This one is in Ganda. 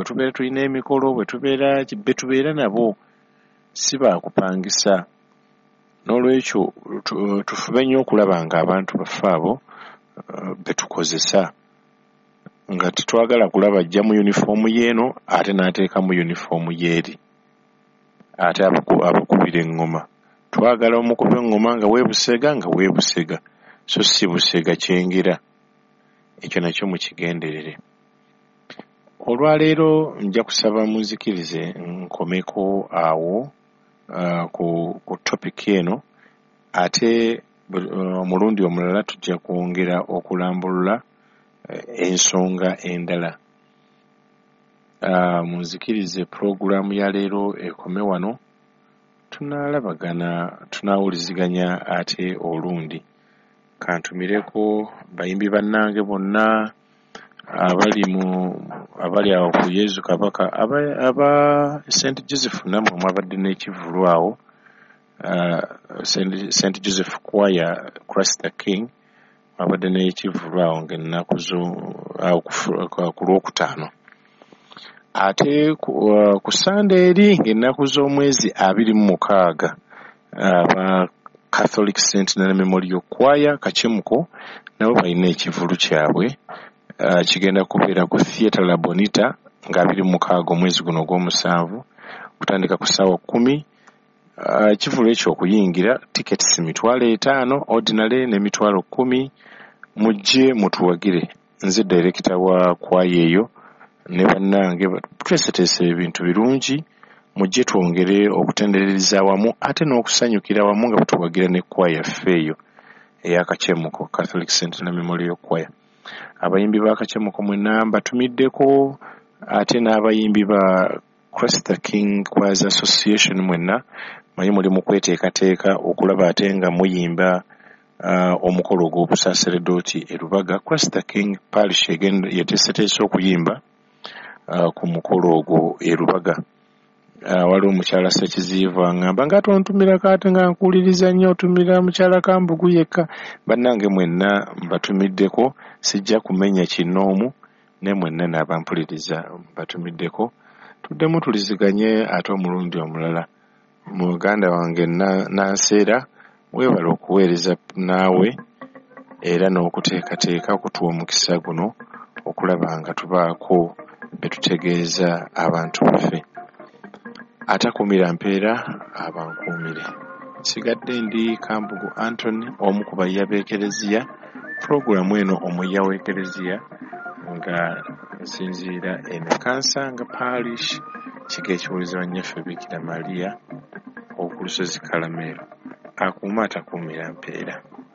bwe tubeera tulina emikolo bwe tubeera nabo si baakupangisa. N'olwekyo tufube nnyo okulaba nga abantu baffe abo betukozesa nga tetwagala kulaba ajja mu yunifoomu y'eno ate n'ateeka mu yunifoomu y'eri ate abakubira eŋŋoma. Twagala omukuba eŋŋoma nga weebusega so si busega kyengera. Ekyo nakyo mukigenderere. Olwaleero nja kusaba munzikirize nkomeko awo ku topic eno, ate omulundi omulala tujja kwongera okulambulula ensonga endala. Munzikirize puroguramu ya leero ekome wano, tunaawuliziganya ate olundi. Kantumireko bayimbi bannange bonna abali awo ku Yezu Kabaka, aba St. Joseph nammwe mwabadde n'ekivulu awo, St. Joseph Choir Christ the King mwabadde n'ekivulu awo ng'ennaku ku Lwokutaano. Ate ku Sande eri ng'ennaku z'omwezi 26 aba Catholic Centenary Memorial Choir Kachemuko nabo balina ekivulu kyabwe. Kigenda kubeera ku Theatre La Bonita nga 26 omwezi guno ogw'omusanvu kutandika ku ssaawa 10. Ekivulu ekyo okuyingira tickets $5 ordinary ne $10. Mujje mutuwagire. Nze director wa choir eyo ne bannange tweseteese ebintu birungi. Mujje twongere okutendereza awamu ate n'okusanyukira awamu nga tuwagira ne choir yaffe eyo ey'Akachemuko Catholic Centenary Memorial Choir. Abayimbi ba Kachemuko mwenna mbatumiddeko, ate n'abayimbi ba Christ the King Choirs Association mwenna manyi muli mu kweteekateeka okulaba ate nga muyimba omukolo gw'obusaaseredooti e Lubaga. Christ the King Parish yeteeseteese okuyimba ku mukolo ogwo e Lubaga. Waliwo omukyala Ssekiziiva ngamba nga tontumirako ate nga nkuwuliriza nnyo otumira mukyala Kambugu yekka. Bannange mwenna mbatumiddeko, sijja kumenya kinoomu, ne mwenna n'abampuliriza mbatumiddeko. Tuddemu tuliziganye ate omulundi omulala. Muganda wange Nanseera, weebala okuweereza naawe era n'okuteekateeka okutuwa omukisa guno okulaba nga tubaako betutegeeza abantu baffe. Atakumira mpeera abankuumire. Nsigadde ndi Kambugu Anthony, omu ku bayya b'Ekereziya. Puroguramu eno omuyya w'Ekereziya nga nsinziira e Nakansanga Parish, kigo ekiwulizibwa nnyaffe Bikira Maria ku lusozi Kalameero. Akuuma atakuumira mpeera.